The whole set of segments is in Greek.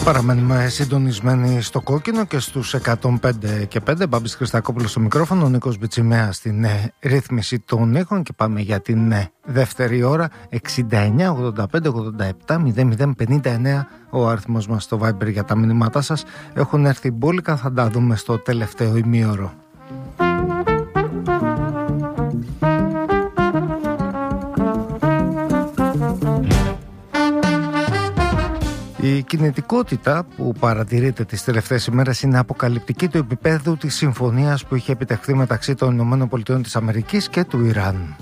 Παραμένουμε συντονισμένοι στο κόκκινο και στους 105,5. Μπάμπης Χριστακόπουλος στο μικρόφωνο, ο Νίκος Μπιτσιμέας στην ρύθμιση των ήχων και πάμε για την δεύτερη ώρα. 69 85 87 00 59 ο αριθμός μας στο Viber για τα μηνύματά σας. Έχουν έρθει μπόλικα, θα τα δούμε στο τελευταίο ημίωρο. Η κινητικότητα που παρατηρείται τις τελευταίες ημέρες είναι αποκαλυπτική του επίπεδου της συμφωνίας που είχε επιτευχθεί μεταξύ των ΗΠΑ και του Ιράν.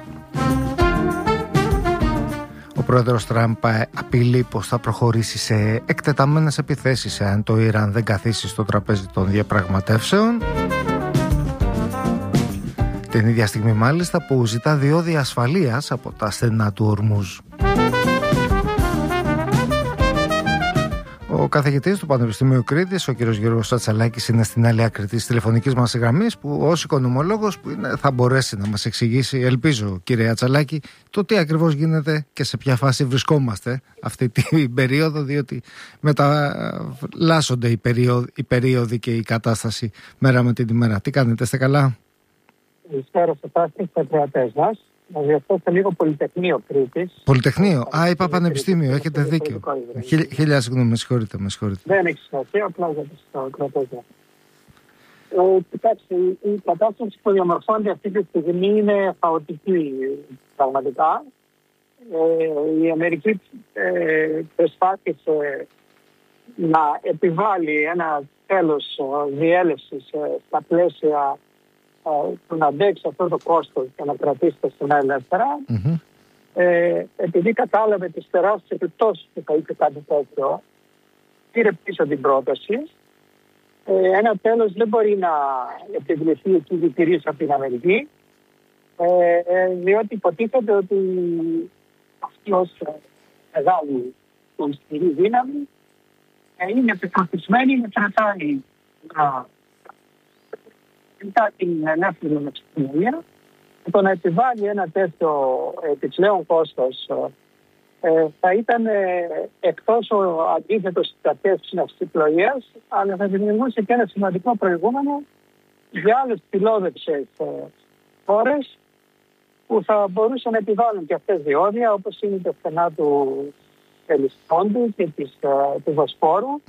Ο πρόεδρος Τραμπ απειλεί πως θα προχωρήσει σε εκτεταμένες επιθέσεις εάν το Ιράν δεν καθίσει στο τραπέζι των διαπραγματεύσεων. Την ίδια στιγμή μάλιστα που ζητά διόδια ασφαλείας από τα στενά του Ορμούζ. Ο καθηγητής του Πανεπιστημίου Κρήτης, ο κ. Γιώργος Ατσαλάκης, είναι στην άλλη άκρη της τηλεφωνικής μας γραμμής, που ως οικονομολόγος που είναι, θα μπορέσει να μας εξηγήσει, ελπίζω κύριε Ατσαλάκη, το τι ακριβώς γίνεται και σε ποια φάση βρισκόμαστε αυτή την περίοδο, διότι μεταλλάσσονται οι περίοδοι και η κατάσταση μέρα με την ημέρα. Τι κάνετε, είστε καλά? Καλησπέρα σε εσάς και στους ακροατές μας. Να διορθώσω λίγο Πολυτεχνείο Κρήτης. Πολυτεχνείο, είπα Πανεπιστήμιο, έχετε δίκιο. Χίλια συγγνώμη, με συγχωρείτε. Δεν έχει σημασία, απλά για τους ακροατές μας. Κοιτάξτε, η κατάσταση που διαμορφώνεται αυτή τη στιγμή είναι χαοτική πραγματικά. Η Αμερική προσπάθησε να επιβάλλει ένα τέλος διέλευσης στα πλαίσια του να αντέξει αυτό το κόστος και να κρατήσει τα στενά ελεύθερα. Επειδή κατάλαβε τις τεράστιες επιπτώσεις που θα είχε κάτι τέτοιο, πήρε πίσω την πρόταση. Ένα τέλος δεν μπορεί να επιβληθεί εκεί διατηρήσει από την Αμερική, διότι υποτίθεται ότι αυτή ως μεγάλη και ισχυρή δύναμη είναι επιφορτισμένη να κρατάει μετά την ελεύθερη μεταξυδρομία. Το να επιβάλλει ένα τέτοιο επιπλέον κόστος θα ήταν εκτός ο αντίθετος στις αρχές της ναυσιπλοείας, αλλά θα δημιουργούσε και ένα σημαντικό προηγούμενο για άλλες φιλόδοξες χώρες που θα μπορούσαν να επιβάλλουν και αυτές διόδια, όπως είναι το στενά του Ελισπόντου και του Βοσπόρου.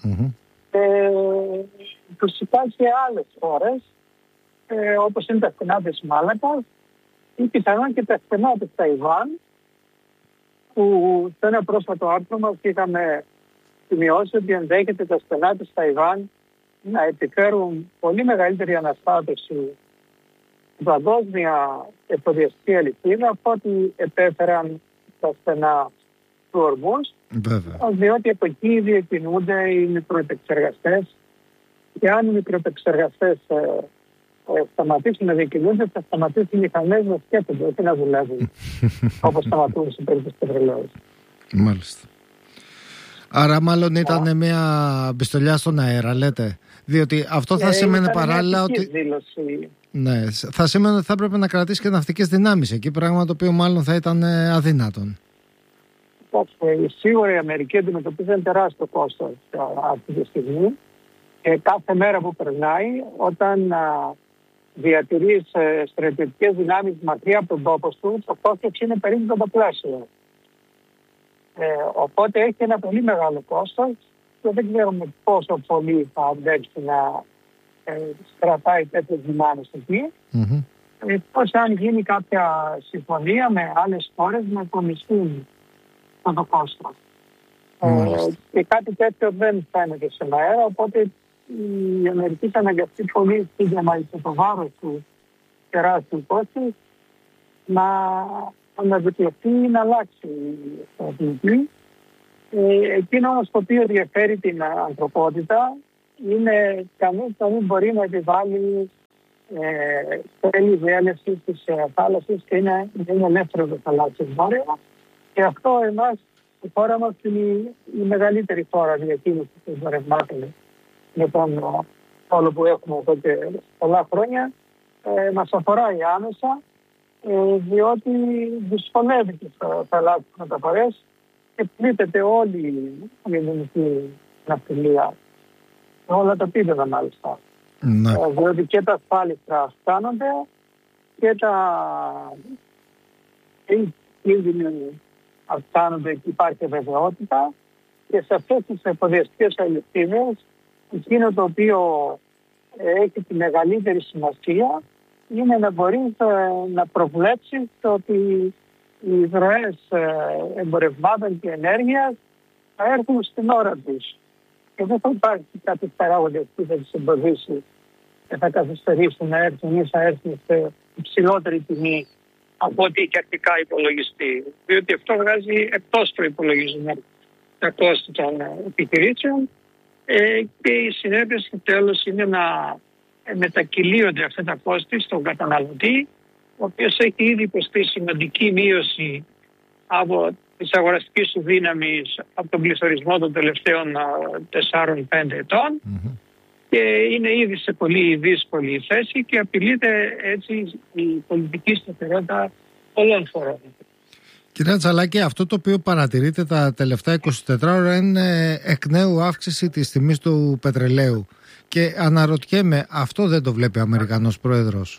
Φυσικά και άλλες χώρες, όπως είναι τα στενά της Μάλακας ή πιθανόν και τα στενά της Ταϊβάν, που σε ένα πρόσφατο άρθρο μας είχαμε σημειώσει ότι ενδέχεται τα στενά της Ταϊβάν να επιφέρουν πολύ μεγαλύτερη αναστάτωση στην παγκόσμια εφοδιαστική αλυσίδα από ό,τι επέφεραν τα στενά του Ορμούζ, διότι από εκεί διακινούνται οι μικροεπεξεργαστές, και αν οι μικροεπεξεργαστές σταματήσουν να διακινούνται, θα σταματήσουν οι μηχανές να σκέφτονται, όχι να δουλεύουν όπως σταματούν σε περίπτωση πετρελαίου. Μάλιστα. Άρα μάλλον ήταν μια πιστολιά στον αέρα, λέτε. Διότι αυτό θα σημαίνει παράλληλα ότι... Ναι, θα σημαίνει ότι θα έπρεπε να κρατήσει και ναυτικές δυνάμεις εκεί, πράγμα το οποίο μάλλον θα ήταν αδύνατον. Σίγουρα η Αμερική αντιμετωπίζει ένα τεράστιο κόστος αυτή τη στιγμή. Κάθε μέρα που περνάει, όταν διατηρείς στρατιωτικές δυνάμεις μακριά από τον τόπο του, το κόστος είναι περίπου το πλάσιο. Οπότε έχει ένα πολύ μεγάλο κόστος και δεν ξέρουμε πόσο πολύ θα αντέξει να κρατάει τέτοιες δυνάμεις εκεί. Πώς αν γίνει κάποια συμφωνία με άλλες χώρες να υπομισθούν το κόστος. Και κάτι τέτοιο δεν φαίνεται στον αέρα, οπότε η Αμερική θα αναγκαστεί πολύ σύντομα υπό το βάρος του τεράστιου κόστους να αναδιπλωθεί ή να αλλάξει η στρατηγική. Εκείνο όμως το οποίο ενδιαφέρει την ανθρωπότητα είναι κανείς να μην μπορεί να επιβάλλει τέλη διέλευση της θάλασσης και είναι ελεύθερο το θαλάσσιο βόρειο. Και αυτό εμάς, η χώρα μας είναι η μεγαλύτερη χώρα διακίνησης των εμπορευμάτων με τον όλο που έχουμε εδώ και πολλά χρόνια. Μας αφορά άμεσα, διότι δυσκολεύει τις θαλάσσιες μεταφορές και πλήττεται όλη η ελληνική ναυτιλία. Όλα τα επίπεδα μάλιστα. Ναι. Διότι και τα ασφάλιστρα αυξάνονται και τα κίνδυνοι αυξάνονται και υπάρχει βεβαιότητα, και σε αυτές τις εφοδιαστικές αλυσίδες εκείνο το οποίο έχει τη μεγαλύτερη σημασία είναι να μπορείς να προβλέψεις ότι οι ροές εμπορευμάτων και ενέργειας θα έρθουν στην ώρα τους. Και δεν θα υπάρχει κάποιος παράγοντας που θα τις εμποδίσει και θα καθυστερήσουν να έρθουν ή θα έρθουν σε υψηλότερη τιμή από ό,τι είχε αρχικά υπολογιστεί. Διότι αυτό βγάζει εκτός προϋπολογισμού τα κόστη των επιχειρήσεων και οι συνέπειες στο τέλος είναι να μετακυλίονται αυτά τα κόστη στον καταναλωτή, ο οποίος έχει ήδη υποστεί σημαντική μείωση από της αγοραστικής του δύναμης από τον πληθωρισμό των τελευταίων 4-5 ετών και είναι ήδη σε πολύ δύσκολη θέση και απειλείται έτσι η πολιτική σταθερότητα πολλών φορών. Κύριε Ατσαλάκη, αυτό το οποίο παρατηρείτε τα τελευταία 24 ώρα είναι εκ νέου αύξηση της τιμής του πετρελαίου. Και αναρωτιέμαι, αυτό δεν το βλέπει ο Αμερικανός Πρόεδρος?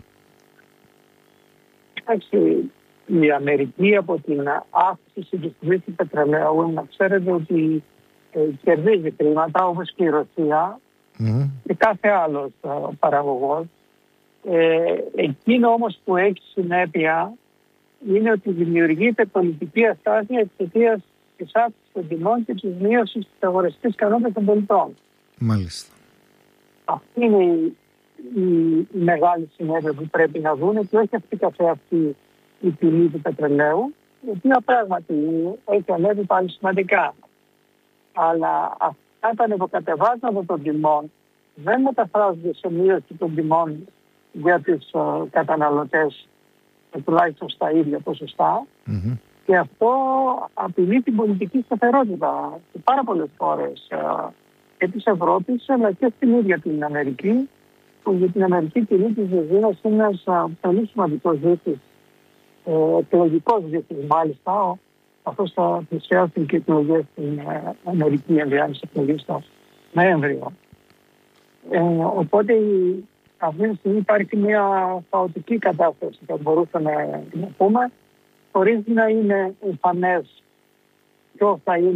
Εντάξει, η Αμερική από την αύξηση της τιμής του πετρελαίου, να ξέρετε ότι κερδίζει χρήματα όπως και η Ρωσία και κάθε άλλος παραγωγός. Εκείνο όμως που έχει συνέπεια είναι ότι δημιουργείται πολιτική αστάθεια εξαιτίας της αύξησης των τιμών και της μείωσης της αγοραστικής ικανότητας των πολιτών. Μάλιστα. Αυτή είναι η μεγάλη συνέπεια που πρέπει να δουν και όχι αυτή καθεαυτή η τιμή του πετρελαίου, η οποία πράγματι έχει ανέβει πάλι σημαντικά. Αλλά αυτά τα ανεβοκατεβάσματα των τιμών δεν μεταφράζονται σε μείωση των τιμών για τους καταναλωτές τουλάχιστον στα ίδια ποσοστά και αυτό απειλεί την πολιτική σταθερότητα σε πάρα πολλές χώρες και της Ευρώπης αλλά και στην ίδια την Αμερική, που για την Αμερική τιμή της βενζίνας είναι ένας πολύ σημαντικός δείκτης, εκλογικός δείκτης μάλιστα, αυτός θα πλησιάσουν και εκλογές στην Αμερική, ενδιάμεσες εκλογές το Νοέμβριο. Οπότε αυτή τη στιγμή υπάρχει μια χαοτική κατάσταση, θα μπορούσαμε να πούμε, χωρίς να είναι εμφανές ποια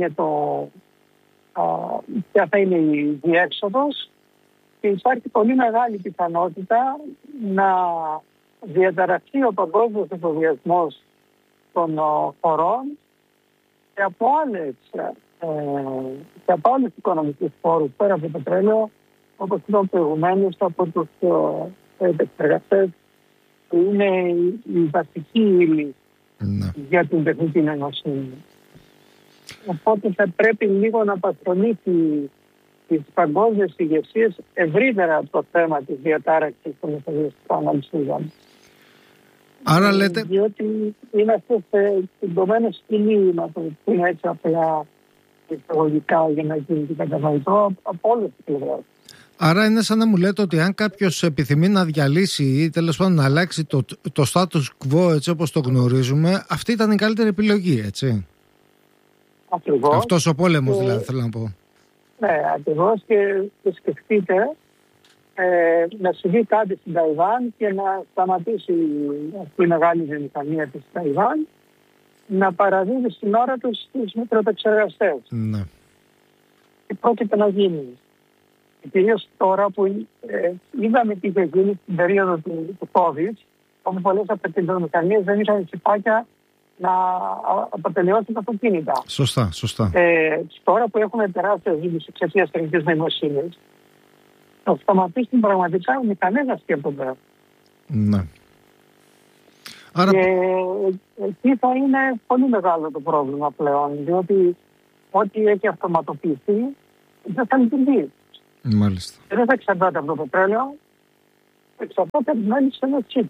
θα είναι η διέξοδος, και υπάρχει πολύ μεγάλη πιθανότητα να διαταραχθεί ο παγκόσμιος εφοδιασμός των χωρών και από άλλες οικονομικές φόρους πέρα από το πετρέλαιο, όπως είπαμε προηγουμένως, από τους επεξεργαστές που είναι η βασική ύλη για την τεχνητή νοημοσύνη. Οπότε θα πρέπει λίγο να παστρονίσει τις παγκόσμιες ηγεσίες ευρύτερα το θέμα της διατάραξης των εφοδιαστικών αλυσίδων. Άρα λέτε... Διότι είμαστε σε συντομένο σκηνή, να το πούμε έτσι απλά εισαγωγικά για να γίνει κατανοητό από όλες τις πλευρές. Άρα είναι σαν να μου λέτε ότι αν κάποιος επιθυμεί να διαλύσει ή τέλος πάντων να αλλάξει το status quo έτσι όπως το γνωρίζουμε, αυτή ήταν η καλύτερη επιλογή, έτσι? Ακριβώς. Αυτός ο πόλεμος δηλαδή θέλω να πω. Ναι, ακριβώς, και σκεφτείτε να συμβεί κάτι στην Ταϊβάν και να σταματήσει αυτή η μεγάλη βιομηχανία της Ταϊβάν να παραδίδει στην ώρα τους τους μικροπεξεργαστές. Ναι. Τι πρόκειται να γίνει? Κυρίως τώρα που είδαμε τι είχε γίνει στην περίοδο του COVID, όπου πολλές από τις βιομηχανίες δεν είχαν τσιπάκια να αποτελειώσουν τα αυτοκίνητα. Σωστά. Τώρα που έχουμε τεράστια ζήτηση εξαιτίας τεχνητής νοημοσύνης, θα σταματήσουν πραγματικά οι μηχανές να σκέπτονται. Ναι. Άρα... Και εκεί θα είναι πολύ μεγάλο το πρόβλημα πλέον, διότι ό,τι έχει αυτοματοποιηθεί δεν θα λειτουργεί. Μάλιστα. Δεν θα εξαρτάται από το πετρέλαιο, εξαρτάται από σε ένα τσίπ.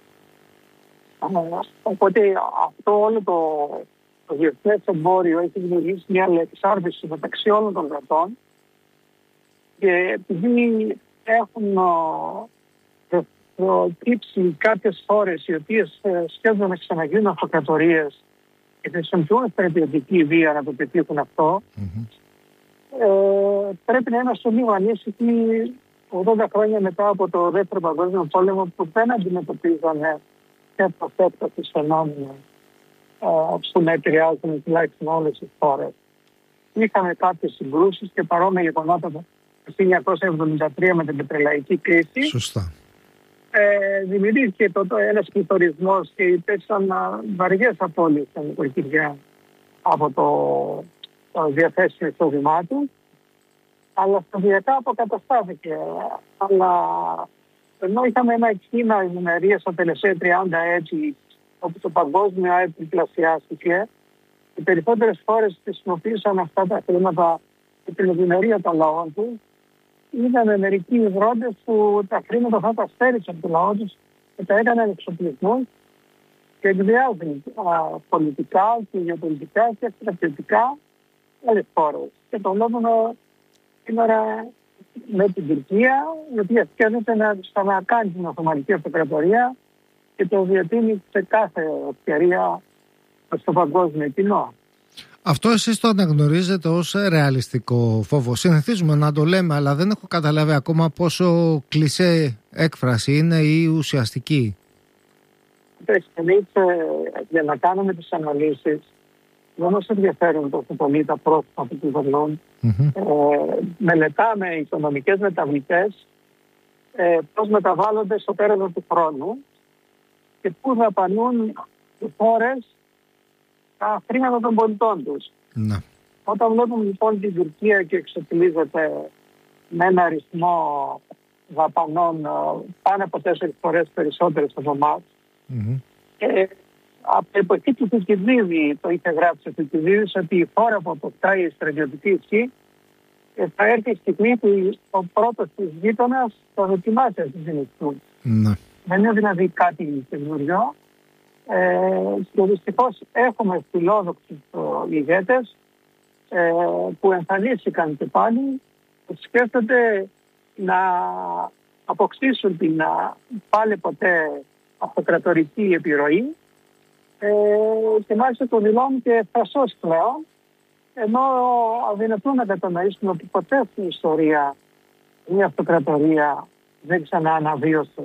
Οπότε αυτό όλο το διεθνές εμπόριο έχει δημιουργήσει μια εξάρτηση μεταξύ όλων των κρατών, και επειδή έχουν προκύψει κάποιες χώρες οι οποίες σχεδόν να ξαναγίνουν αυτοκρατορίες και χρησιμοποιούν στρατιωτική βία να το πετύχουν αυτό, πρέπει να είμαστε λίγο ανήσυχοι 80 χρόνια μετά από το Δεύτερο Παγκόσμιο Πόλεμο, που δεν αντιμετωπίζανε τέτοιο επέκταση φαινόμενο που να επηρεάζουν τουλάχιστον όλες τις χώρες. Είχαμε κάποιες συγκρούσεις και παρόμοια γεγονότα το 1973 με την πετρελαϊκή κρίση. Σωστά. Δημιουργήθηκε ένας πληθωρισμός και υπήρξαν βαριές απώλειες στα νοικοκυριά από το διαθέσιμο εισόδημά του, αλλά σταδιακά αποκαταστάθηκε. Αλλά ενώ είχαμε ένα κύμα ευημερίας στα τελευταία 30 έτη, όπου το παγκόσμιο ΑΕΠ διπλασιάστηκε, οι περισσότερες χώρες χρησιμοποίησαν αυτά τα χρήματα για την ευημερία των λαών του. Είδαμε μερικοί ιδρύοντες που τα χρήματα θα τα στέρισαν από το λαό τους και τα έκαναν εξοπλισμούς και εκβιάζουν πολιτικά και γεωπολιτικά και στρατιωτικά άλλες χώρες. Και το βλέπουμε σήμερα με την Τουρκία, η οποία σκέφτεται να ξανακάνει την Οθωμανική Αυτοκρατορία και το διατείνει σε κάθε ευκαιρία στο παγκόσμιο κοινό. Αυτό εσείς το αναγνωρίζετε ως ρεαλιστικό φόβο? Συνηθίζουμε να το λέμε, αλλά δεν έχω καταλάβει ακόμα πόσο κλισέ έκφραση είναι ή ουσιαστική. Εμείς για να κάνουμε τις αναλύσεις δεν μας ενδιαφέρουν τόσο πολύ τα πρόσωπα που κυβερνούν. Μελετάμε οικονομικές μεταβλητές, πώς μεταβάλλονται στο πέρασμα του χρόνου και πού δαπανούν οι χώρες τα χρήματα των πολιτών τους. Ναι. Όταν βλέπουμε λοιπόν την Τουρκία και εξοπλίζεται με ένα αριθμό δαπανών πάνω από 4 φορές περισσότερες από εμάς, και από την εποχή του Θουκυδίδη το είχε γράψει ο Θουκυδίδης ότι η χώρα που αποκτάει η στρατιωτική ισχύ θα έρθει η στιγμή που ο πρώτος της γείτονας θα δοκιμάσει να τη συνιστούν. Δεν είναι δηλαδή κάτι καινούριο. Και δυστυχώς έχουμε φιλόδοξους ηγέτες που εμφανίστηκαν και πάλι, που σκέφτονται να αποκτήσουν την πάλι ποτέ αυτοκρατορική επιρροή και μάλιστα το δηλώνουν και φρασός πλέον, ενώ αδυνατούν να κατανοήσουν ότι ποτέ στην ιστορία μια αυτοκρατορία δεν ξανά αναβίωσε.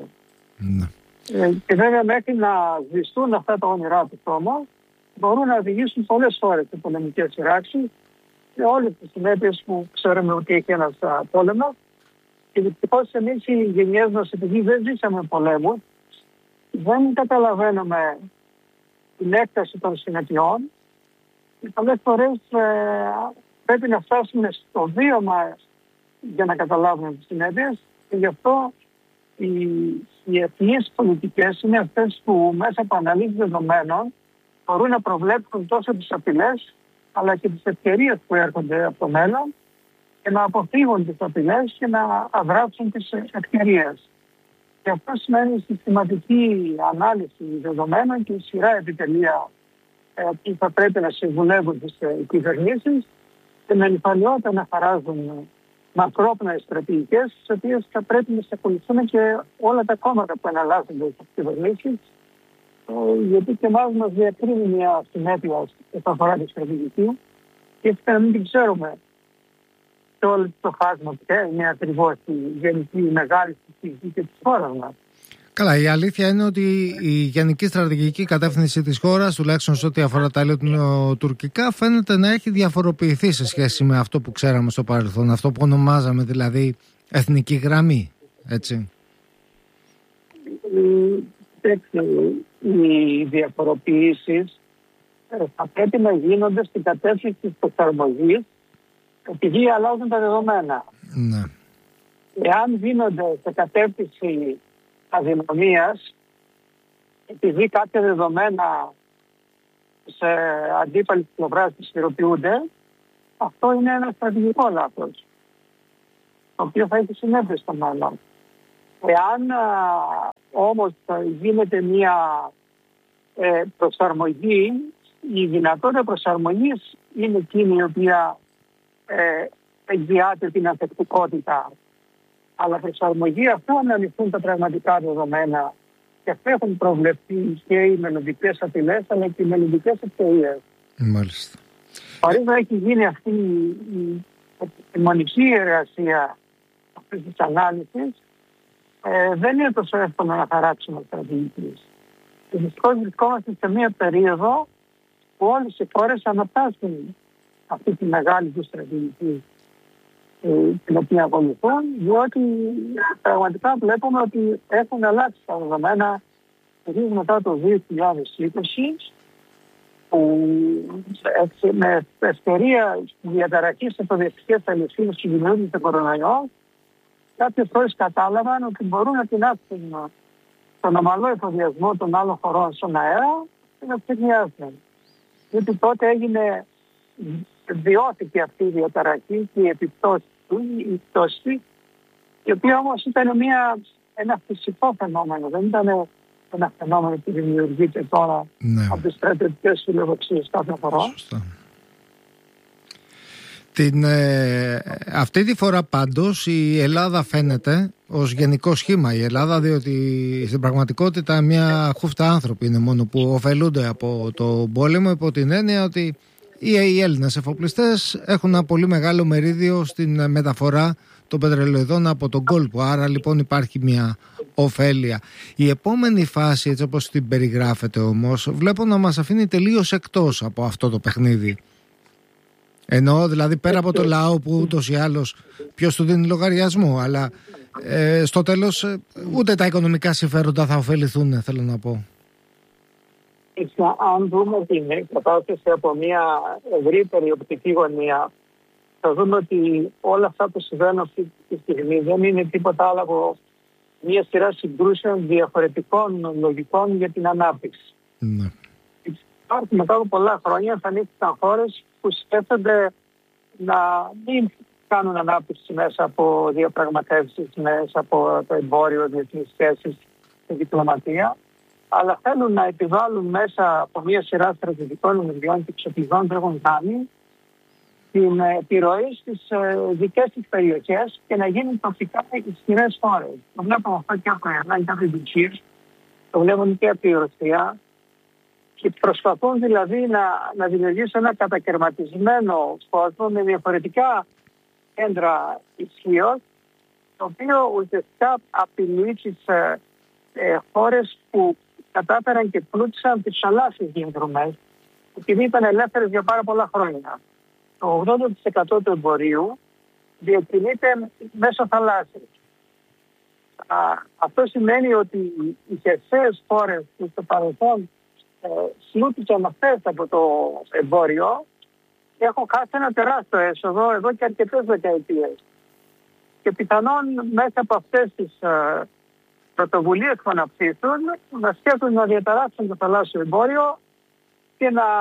Και βέβαια μέχρι να σβηστούν αυτά τα όνειρά τους όμως, μπορούν να οδηγήσουν πολλές φορές σε πολεμικές σειράξεις και όλες τις συνέπειες που ξέρουμε ότι έχει ένας πόλεμος. Και δυστυχώς εμείς οι γενιές μας, επειδή δεν ζήσαμε πολέμους, δεν καταλαβαίνουμε την έκταση των συνεπειών και πολλές φορές πρέπει να φτάσουμε στο βίωμα για να καταλάβουμε τις συνέπειες και γι' αυτό οι εθνικές πολιτικές είναι αυτές που μέσα από αναλύσεις δεδομένων μπορούν να προβλέψουν τόσο τις απειλές αλλά και τις ευκαιρίες που έρχονται από το μέλλον και να αποφύγουν τις απειλές και να αδράξουν τις ευκαιρίες. Και αυτό σημαίνει συστηματική ανάλυση δεδομένων και σειρά επιτελεία που θα πρέπει να συμβουλεύουν τις κυβερνήσεις και με νυφαλιότητα να χαράζουν μακρόπνοες στρατηγικές, τις οποίες θα πρέπει να σε ακολουθούν και όλα τα κόμματα που εναλλάσσονται στις κυβερνήσεις, γιατί και εμάς μας διακρίνει μια συνέπεια όσον αφορά τη στρατηγική και έτσι να μην την ξέρουμε σε όλο το χάσμα που είναι ακριβώς η γενική μεγάλη στρατηγική και της χώρας μας. Καλά, η αλήθεια είναι ότι η γενική στρατηγική κατεύθυνση της χώρας, τουλάχιστον σε ό,τι αφορά τα ελληνοτουρκικά, φαίνεται να έχει διαφοροποιηθεί σε σχέση με αυτό που ξέραμε στο παρελθόν, αυτό που ονομάζαμε δηλαδή εθνική γραμμή, έτσι. Οι διαφοροποιήσεις θα πρέπει να γίνονται στην κατεύθυνση της προσαρμογής επειδή αλλάζουν τα δεδομένα. Ναι. Εάν γίνονται σε κατεύθυνση αδυναμίας, επειδή κάποια δεδομένα σε αντίπαλη πλευρά ισχυροποιούνται, αυτό είναι ένα στρατηγικό λάθος, το οποίο θα έχει συνέπειες στο μέλλον. Εάν όμως γίνεται μια προσαρμογή, η δυνατότητα προσαρμογής είναι εκείνη η οποία εγγυάται την ανθεκτικότητα. Αλλά προσαρμογή αυτό να ληφθούν τα πραγματικά δεδομένα και αυτό έχουν προβλεφθεί και οι μελλοντικές απειλές αλλά και οι μελλοντικές ευκαιρίες. Μάλιστα. Χωρίς να έχει γίνει αυτή η επιστημονική εργασία αυτής της ανάλυσης δεν είναι τόσο εύκολο να χαράξουμε στρατηγικές. Δυστυχώς βρισκόμαστε σε μια περίοδο που όλες οι χώρες ανατάσσουν αυτή τη μεγάλη του στρατηγική την οποία ακολουθούν, διότι πραγματικά βλέπουμε ότι έχουν αλλάξει τα δεδομένα μετά το 2020, που με ευκαιρία διαταραχής εφοδιαστικής αλυσίδας που δημιουργείται το κορονοϊό, κάποιες χώρες κατάλαβαν ότι μπορούν να τεινάσουν τον ομαλό εφοδιασμό των άλλων χωρών στον αέρα και να ψηφιάσουν. Γιατί τότε βιώθηκε αυτή η διαταραχή και η επιπτώση του, η πτώση, η οποία όμως ήταν ένα φυσικό φαινόμενο, δεν ήταν ένα φαινόμενο που δημιουργείται τώρα από τις στρατιωτικές φιλοδοξίες κάθε χωρών. Αυτή τη φορά πάντως η Ελλάδα φαίνεται ως γενικό σχήμα η Ελλάδα, διότι στην πραγματικότητα μια χούφτα άνθρωποι είναι μόνο που ωφελούνται από το πόλεμο, υπό την έννοια ότι οι Έλληνες εφοπλιστές έχουν ένα πολύ μεγάλο μερίδιο στην μεταφορά των πετρελαιοειδών από τον κόλπο. Άρα λοιπόν υπάρχει μια ωφέλεια. Η επόμενη φάση, έτσι όπως την περιγράφεται όμως, βλέπω να μας αφήνει τελείως εκτός από αυτό το παιχνίδι. Εννοώ δηλαδή πέρα από το λαό που ούτως ή άλλως ποιος του δίνει λογαριασμό, αλλά στο τέλος ούτε τα οικονομικά συμφέροντα θα ωφεληθούν, θέλω να πω. Αν δούμε την κατάσταση από μια ευρύτερη οπτική γωνία, θα δούμε ότι όλα αυτά που συμβαίνουν αυτή τη στιγμή δεν είναι τίποτα άλλο από μια σειρά συγκρούσεων διαφορετικών λογικών για την ανάπτυξη. Ναι. Μετά από πολλά χρόνια εμφανίστηκαν χώρες που σκέφτονται να μην κάνουν ανάπτυξη μέσα από διαπραγματεύσεις, μέσα από το εμπόριο, διεθνείς σχέσεις και διπλωματία, αλλά θέλουν να επιβάλλουν μέσα από μια σειρά στρατηγικών ενεργειών και εξοπλισμών που έχουν κάνει την επιρροή στις δικές της περιοχές και να γίνουν τοπικά ισχυρές χώρες. Το βλέπουμε αυτό και από το Ιράν και από την Τουρκία, το βλέπουμε και από τη Ρωσία, και προσπαθούν δηλαδή να δημιουργήσουν ένα κατακαιρματισμένο κόσμο με διαφορετικά κέντρα ισχύως, το οποίο ουσιαστικά απειλεί τις χώρες που κατάφεραν και πλούτησαν τις θαλάσσιες διαδρομές, επειδή ήταν ελεύθερες για πάρα πολλά χρόνια. Το 80% του εμπορίου διακινείται μέσω θαλάσσης. Αυτό σημαίνει ότι οι χερσαίες χώρες που στο παρελθόν πλούτησαν αυτές από το εμπόριο και έχουν χάσει ένα τεράστιο έσοδο εδώ και αρκετές δεκαετίες. Και πιθανόν μέσα από αυτές τις πρωτοβουλίες που αναπτύσσουν να σκέφτονται να διαταράξουν το θαλάσσιο εμπόριο και να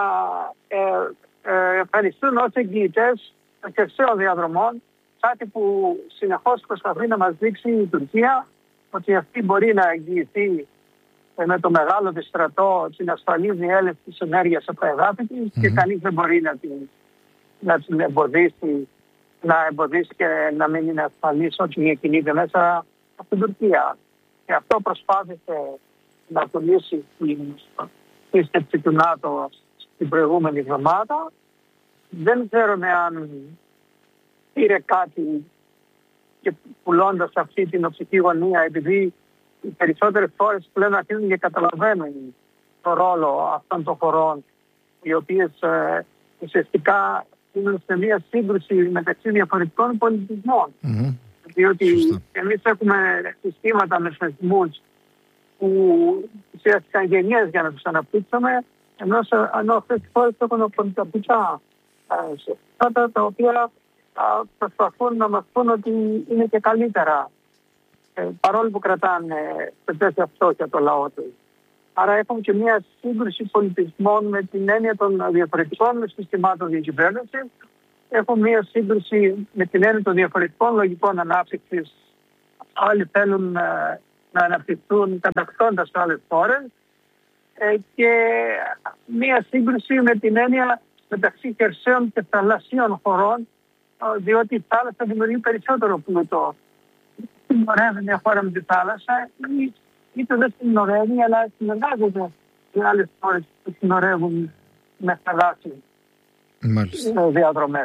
εμφανιστούν ως εγγυητές των χερσαίων διαδρομών, κάτι που συνεχώς προσπαθεί να μας δείξει η Τουρκία, ότι αυτή μπορεί να εγγυηθεί με το μεγάλο της στρατό την ασφαλή διέλευση της ενέργειας από τα εδάφη της και κανείς δεν μπορεί να την εμποδίσει και να μην είναι ασφαλής ό,τι διακινείται μέσα από την Τουρκία. Και αυτό προσπάθησε να πουλήσει την πίστευση του ΝΑΤΟ την προηγούμενη εβδομάδα. Δεν ξέρουμε αν πήρε κάτι και πουλώντας αυτή την οπτική γωνία, επειδή οι περισσότερες χώρες πλέον αρχίζουν και καταλαβαίνουν το ρόλο αυτών των χωρών, οι οποίες ουσιαστικά είναι σε μια σύγκρουση μεταξύ διαφορετικών πολιτισμών. Διότι εμείς έχουμε συστήματα με θεσμούς που ουσιαστικά γενιές για να τους αναπτύξουμε, ενώ αυτές οι χώρες έχουν πολιτικά συστήματα τα οποία προσπαθούν να μας πούν ότι είναι και καλύτερα, παρόλο που κρατάνε σε τέτοια φτώχεια το λαό του. Άρα έχουμε και μια σύγκρουση πολιτισμών με την έννοια των διαφορετικών συστημάτων διακυβέρνησης. Έχουμε μια σύγκρουση με την έννοια των διαφορετικών λογικών ανάπτυξης. Άλλοι θέλουν να αναπτυχθούν κατακτώντας άλλες χώρες. Και μια σύγκρουση με την έννοια μεταξύ χερσαίων και θαλασσίων χωρών, διότι η θάλασσα δημιουργεί περισσότερο πλούτο. Συνορεύει μια χώρα με τη θάλασσα, είτε δεν συνορεύει, αλλά συνεργάζονται με άλλες χώρες που συνορεύουν με θαλάσσιες διαδρομές.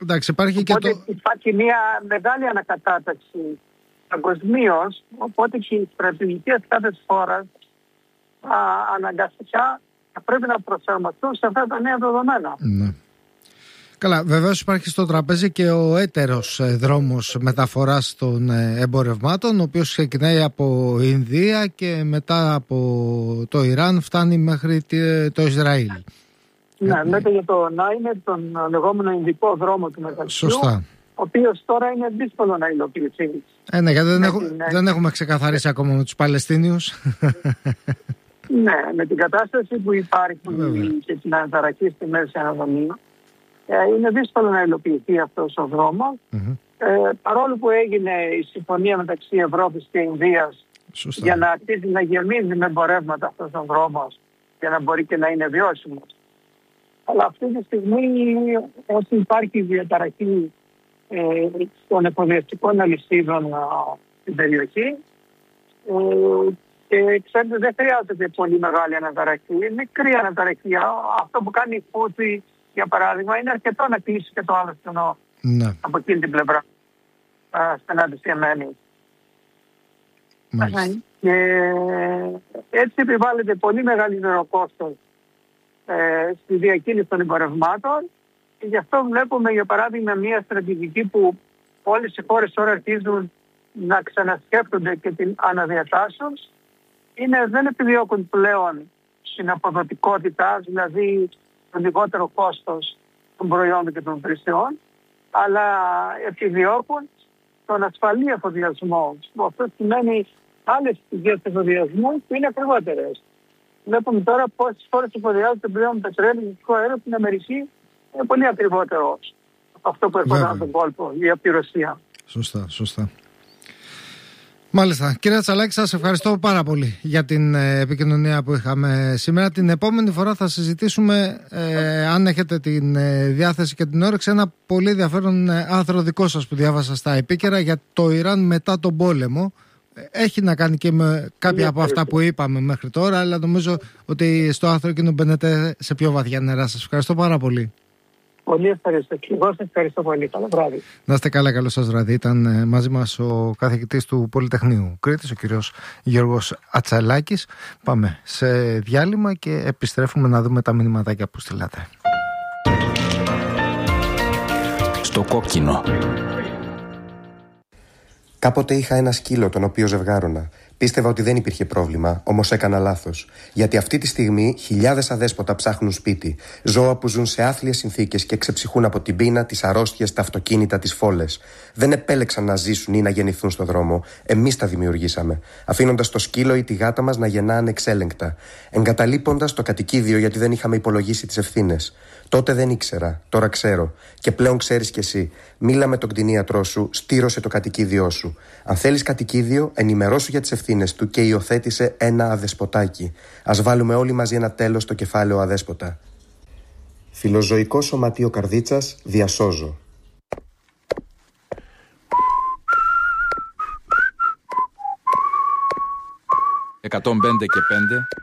Εντάξει, υπάρχει υπάρχει μια μεγάλη ανακατάταξη παγκοσμίως, οπότε και οι στρατηγικές κάθε χώρας αναγκαστικά θα πρέπει να προσαρμοστούν σε αυτά τα νέα δεδομένα. Ναι. Καλά, βεβαίως υπάρχει στο τραπέζι και ο έτερος δρόμος μεταφοράς των εμπορευμάτων, ο οποίος ξεκινάει από Ινδία και μετά από το Ιράν φτάνει μέχρι το Ισραήλ. Ναι, λέτε για το Νάινε, τον λεγόμενο Ινδικό δρόμο του μεταξιού. Σωστά. Ο οποίος τώρα είναι δύσκολο να υλοποιηθεί. Ναι, γιατί δεν έχουμε ξεκαθαρίσει ακόμα με τους Παλαιστίνιους. Ναι, με την κατάσταση που υπάρχει και την αναταραχή στη Μέση Ανατολή, είναι δύσκολο να υλοποιηθεί αυτός ο δρόμος. Παρόλο που έγινε η συμφωνία μεταξύ Ευρώπης και Ινδίας για να αρχίσει να γεμίζει με εμπορεύματα αυτός ο δρόμος για να μπορεί και να είναι βιώσιμος. Αλλά αυτή τη στιγμή, όσο υπάρχει διαταραχή των εφοδιαστικών αλυσίδων στην περιοχή, και ξέρετε, δεν χρειάζεται πολύ μεγάλη αναταραχή, μικρή αναταραχή. Αυτό που κάνει η Χούθη, για παράδειγμα, είναι αρκετό να κλείσει και το άλλο στενό από εκείνη την πλευρά, στενά της Ιεμένης. Και έτσι επιβάλλεται πολύ μεγαλύτερο κόστος στη διακίνηση των εμπορευμάτων, και γι' αυτό βλέπουμε, για παράδειγμα, μια στρατηγική που όλες οι χώρες τώρα αρχίζουν να ξανασκέφτονται και την αναδιατάσσουν. Δεν επιδιώκουν πλέον στην αποδοτικότητα, δηλαδή το λιγότερο κόστος των προϊόντων και των υπηρεσιών, αλλά επιδιώκουν τον ασφαλή εφοδιασμό. Αυτό σημαίνει άλλες πηγές εφοδιασμού που είναι ακριβότερες. Βλέπουμε τώρα πόσες χώρες εφοδιάζονται πλέον πετρέλαιο και φυσικό αέριο στην Αμερική, είναι πολύ ακριβότερο από αυτό που εφοδιάζουν τον κόλπο ή από τη Ρωσία. Σωστά. Μάλιστα. Κύριε Ατσαλάκη, σας ευχαριστώ πάρα πολύ για την επικοινωνία που είχαμε σήμερα. Την επόμενη φορά θα συζητήσουμε, αν έχετε την διάθεση και την όρεξη, ένα πολύ ενδιαφέρον άρθρο δικό σας που διάβασα στα επίκαιρα για το Ιράν μετά τον πόλεμο. Έχει να κάνει και με κάποια από αυτά που είπαμε μέχρι τώρα, αλλά νομίζω ότι στο άρθρο εκείνο μπαίνετε σε πιο βαθιά νερά. Σας ευχαριστώ πάρα πολύ. Πολύ ευχαριστώ. Και εγώ σας ευχαριστώ πολύ. Καλό βράδυ. Να είστε καλά, καλό σας βράδυ. Ήταν μαζί μας ο καθηγητής του Πολυτεχνείου Κρήτης, ο κύριος Γιώργος Ατσαλάκης. Πάμε σε διάλειμμα και επιστρέφουμε να δούμε τα μηνυματάκια που στείλατε. Στο κόκκινο. Κάποτε είχα ένα σκύλο τον οποίο ζευγάρωνα. Πίστευα ότι δεν υπήρχε πρόβλημα, όμως έκανα λάθος. Γιατί αυτή τη στιγμή χιλιάδες αδέσποτα ψάχνουν σπίτι. Ζώα που ζουν σε άθλιες συνθήκες και ξεψυχούν από την πείνα, τις αρρώστιες, τα αυτοκίνητα, τις φόλες. Δεν επέλεξαν να ζήσουν ή να γεννηθούν στο δρόμο. Εμείς τα δημιουργήσαμε. Αφήνοντας το σκύλο ή τη γάτα μας να γεννά ανεξέλεγκτα. Εγκαταλείποντας το κατοικίδιο γιατί δεν είχαμε υπολογίσει τις ευθύνες. Τότε δεν ήξερα, τώρα ξέρω. Και πλέον ξέρεις κι εσύ. Μίλα με τον κτηνίατρό σου, στήρωσε το κατοικίδιό σου. Αν θέλεις κατοικίδιο, ενημερώσου για τις ευθύνες του και υιοθέτησε ένα αδεσποτάκι. Ας βάλουμε όλοι μαζί ένα τέλος στο κεφάλαιο αδέσποτα. Φιλοζωικό Σωματείο Καρδίτσας, διασώζω. 105 και 5